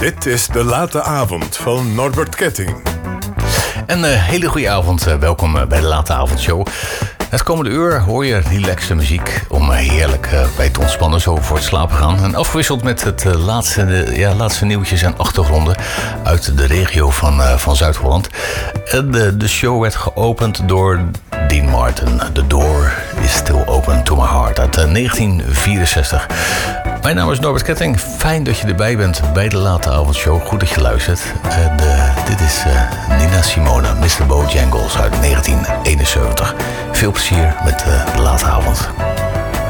Dit is de late avond van Norbert Ketting. Een hele goede avond. Welkom bij de late avondshow. Het komende uur hoor je relaxe muziek om heerlijk bij te ontspannen, zo voor het slapen gaan. En afgewisseld met het laatste nieuwtjes en achtergronden uit de regio van Zuid-Holland. De show werd geopend door Dean Martin. The Door is Still Open to My Heart uit 1964. Mijn naam is Norbert Ketting. Fijn dat je erbij bent bij de late avondshow. Goed dat je luistert. Dit is Nina Simone, Mr. Bojangles uit 1971. Veel plezier met de late avond.